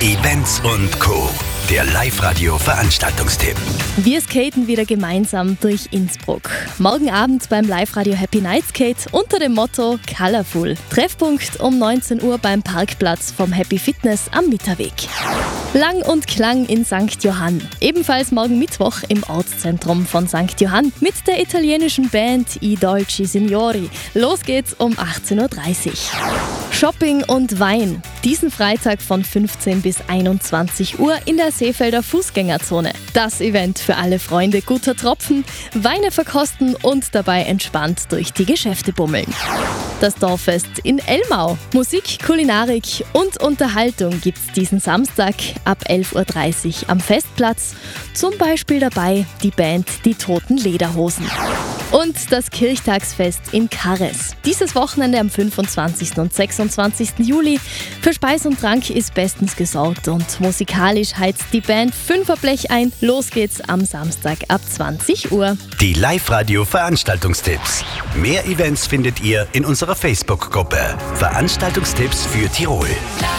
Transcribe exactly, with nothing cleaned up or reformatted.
Events und Co. Der Live-Radio-Veranstaltungstipp. Wir skaten wieder gemeinsam durch Innsbruck. Morgen Abend beim Live-Radio Happy Night Skate unter dem Motto Colorful. Treffpunkt um neunzehn Uhr beim Parkplatz vom Happy Fitness am Mitterweg. Lang und Klang in Sankt Johann. Ebenfalls morgen Mittwoch im Ortszentrum von Sankt Johann mit der italienischen Band I Dolci Signori. Los geht's um achtzehn Uhr dreißig. Shopping und Wein. Diesen Freitag von fünfzehn bis einundzwanzig Uhr in der Seefelder Fußgängerzone. Das Event für alle Freunde guter Tropfen, Weine verkosten und dabei entspannt durch die Geschäfte bummeln. Das Dorffest in Elmau. Musik, Kulinarik und Unterhaltung gibt's diesen Samstag ab elf Uhr dreißig am Festplatz. Zum Beispiel dabei die Band Die Toten Lederhosen. Und das Kirchtagsfest in Karres. Dieses Wochenende am fünfundzwanzigsten und sechsundzwanzigsten Juli. Für Speis und Trank ist bestens gesorgt und musikalisch heizt die Band Fünferblech ein. Los geht's am Samstag ab zwanzig Uhr. Die Live-Radio-Veranstaltungstipps. Mehr Events findet ihr in unserer Facebook-Gruppe Veranstaltungstipps für Tirol.